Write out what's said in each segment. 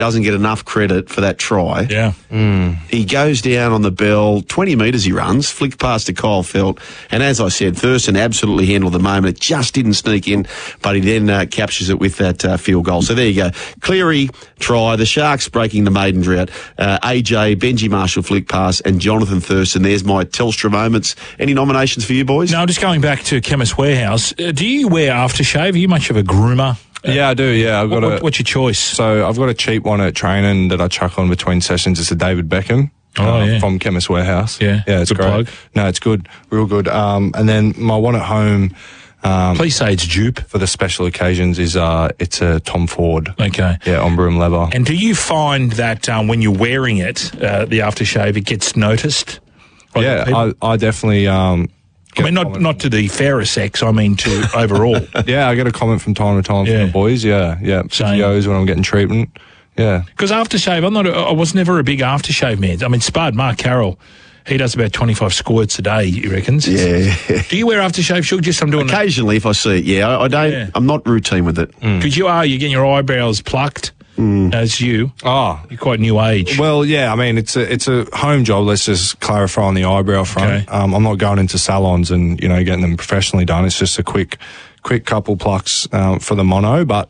doesn't get enough credit for that try. Yeah. He goes down on the bell, 20 metres he runs, flicked past to Kyle Felt, and as I said, Thurston absolutely handled the moment. It just didn't sneak in, but he then captures it with that field goal. So there you go. Cleary try, the Sharks breaking the maiden drought, AJ, Benji Marshall flick pass, and Jonathan Thurston. There's my Telstra moments. Any nominations for you boys? No, just going back to Chemist Warehouse. Do you wear aftershave? Are you much of a groomer? Yeah, I do. Yeah, What's your choice? So I've got a cheap one at training that I chuck on between sessions. It's a David Beckham from Chemist Warehouse. Yeah, it's good great. plug. No, it's good, real good. And then my one at home. Please say it's dupe. For the special occasions is it's a Tom Ford. Okay. Yeah, on broom leather. And do you find that when you're wearing it, the aftershave, it gets noticed? Yeah, I definitely. I mean, not to the fairer sex. I mean, to overall. Yeah, I get a comment from time to time from the boys. Yeah. Physios when I'm getting treatment. Yeah. Because aftershave, I was never a big aftershave man. I mean, Spud, Mark Carroll, he does about 25 squirts a day, he reckons. Yeah. Do you wear aftershave, Shug? Just I'm doing occasionally if I see it. Yeah, I don't. Yeah. I'm not routine with it. Because you're getting your eyebrows plucked. As you. Oh. You're quite new age. Well, yeah, I mean, it's a home job. Let's just clarify on the eyebrow front. Okay. I'm not going into salons and, getting them professionally done. It's just a quick couple plucks for the mono. But,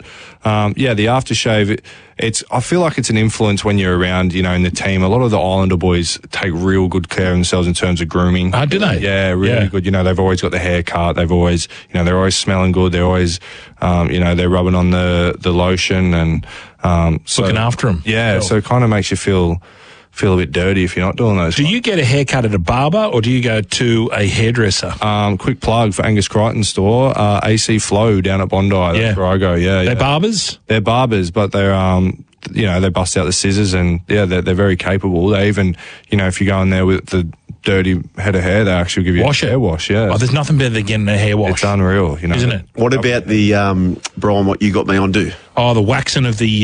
the aftershave, I feel like it's an influence when you're around, in the team. A lot of the Islander boys take real good care of themselves in terms of grooming. Do they? Yeah, really good. They've always got the haircut. They've always, they're always smelling good. They're always, they're rubbing on the lotion and, looking after them. Yeah, so it kind of makes you feel a bit dirty if you're not doing those. Do you get a haircut at a barber or do you go to a hairdresser? Quick plug for Angus Crichton's store, AC Flow down at Bondi. That's where I go. Yeah, they're barbers. They're barbers, but they're they bust out the scissors and they're very capable. They even if you go in there with the dirty head of hair, they actually give you a hair wash. Yeah. Oh, there's nothing better than getting a hair wash. It's unreal, isn't it? What about the Brian? What you got me on do? Oh, the waxing of the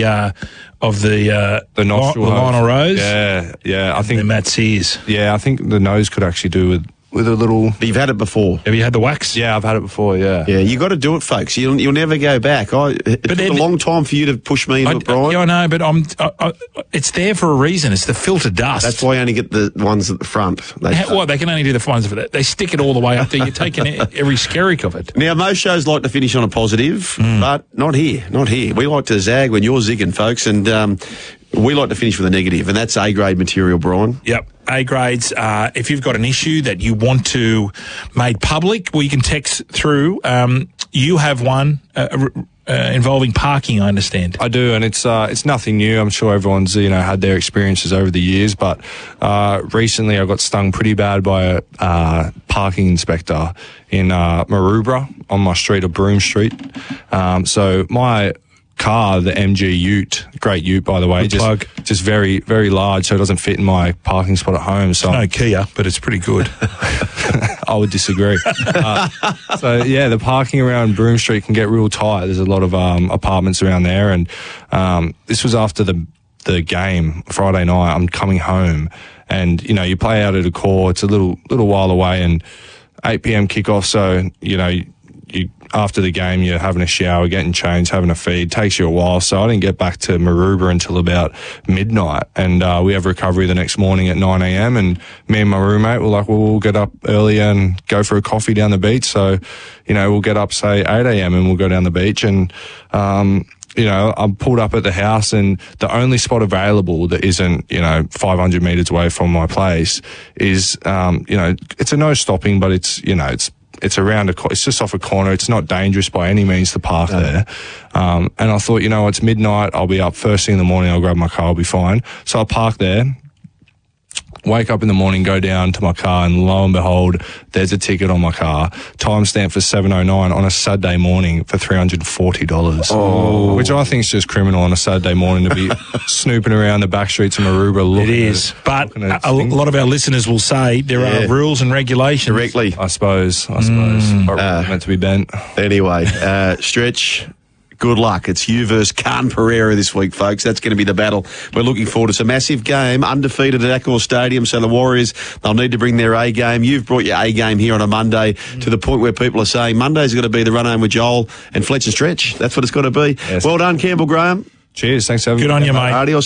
nostril, the Lionel Rose. Yeah. I think the Matt Sears. Yeah, I think the nose could actually do with a little. But you've had it before. Have you had the wax? Yeah, I've had it before. Yeah. Yeah, you got to do it, folks. You'll never go back. It took a long time for you to push me into it, Brian. Yeah, I know, but it's there for a reason. It's the filter dust. That's why I only get the ones at the front. They can only do the ones for that. They stick it all the way up there. You're taking every skerrick of it. Now, most shows like to finish on a positive, but not here. Not here. We like to zag when you're zigging, folks, and we like to finish with a negative, and that's A-grade material, Brian. Yep. A-grades, if you've got an issue that you want to made public, well, you can text through. You have one involving parking, I understand. I do, and it's nothing new. I'm sure everyone's had their experiences over the years, but recently I got stung pretty bad by a parking inspector in Maroubra on my street, or Broome Street. So my car, the MG Ute, great Ute by the way, just very, very large, so it doesn't fit in my parking spot at home. So no Kia, but it's pretty good. I would disagree. The parking around Broome Street can get real tight. There's a lot of apartments around there, and this was after the game Friday night. I'm coming home, and you play out at a core. It's a little while away, and 8 p.m. kickoff. So you after the game, you're having a shower, getting changed, having a feed. Takes you a while. So I didn't get back to Maroubra until about midnight. And we have recovery the next morning at 9 a.m. And me and my roommate were like, well, we'll get up earlier and go for a coffee down the beach. So, we'll get up, say, 8 a.m. and we'll go down the beach. And, I'm pulled up at the house, and the only spot available that isn't, 500 metres away from my place is, it's a no stopping, but it's around it's just off a corner. It's not dangerous by any means to park there. And I thought, it's midnight. I'll be up first thing in the morning. I'll grab my car. I'll be fine. So I park there, wake up in the morning, go down to my car, and lo and behold, there's a ticket on my car, timestamp for 7:09 on a Saturday morning for $340. Which I think is just criminal on a Saturday morning to be snooping around the back streets of Maroubra. It is, but a lot of our listeners will say there are rules and regulations. Directly. I suppose. Meant to be bent. Anyway, Stretch, good luck. It's you versus Khan Pereira this week, folks. That's going to be the battle. We're looking forward to it. It's a massive game, undefeated at Accor Stadium, so the Warriors, they'll need to bring their A game. You've brought your A game here on a Monday to the point where people are saying Monday's got to be the run home with Joel and Fletch and Stretch. That's what it's got to be. Yes. Well done, Campbell Graham. Cheers. Thanks for having me. Good on you, mate. Adios.